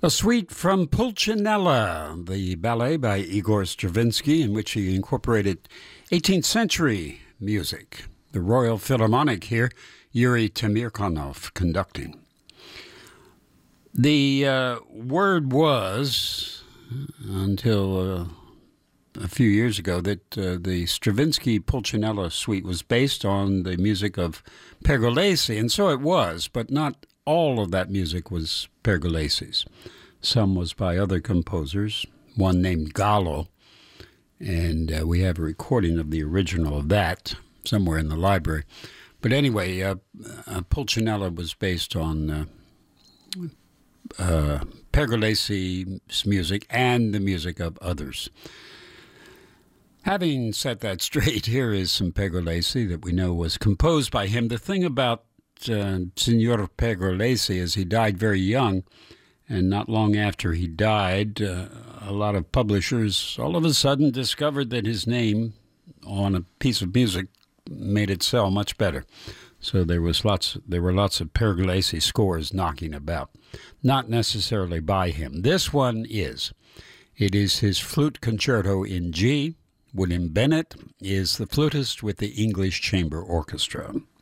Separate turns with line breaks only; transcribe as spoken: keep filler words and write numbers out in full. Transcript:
A suite from Pulcinella, the ballet by Igor Stravinsky, in which he incorporated eighteenth century music. The Royal Philharmonic here, Yuri Temirkanov conducting. The uh, word was, until uh, a few years ago, that uh, the Stravinsky Pulcinella suite was based on the music of Pergolesi, and so it was, but not all of that music was Pergolesi's. Some was by other composers, one named Gallo, and uh, we have a recording of the original of that somewhere in the library. But anyway, uh, uh, Pulcinella was based on uh, uh, Pergolesi's music and the music of others. Having set that straight, here is some Pergolesi that we know was composed by him. The thing about uh, Signor Pergolesi is he died very young, and not long after he died, uh, a lot of publishers all of a sudden discovered that his name on a piece of music made it sell much better. So there was lots. There were lots of Pergolesi scores knocking about, not necessarily by him. This one is. It is his flute concerto in G. William Bennett is the flutist with the English Chamber Orchestra.